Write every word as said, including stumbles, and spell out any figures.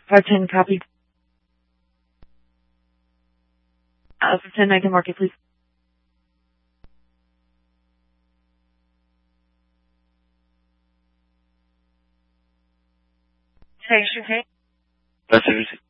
five ten, copy. Uh, five ten, I can mark it, please. Station, okay? That's it.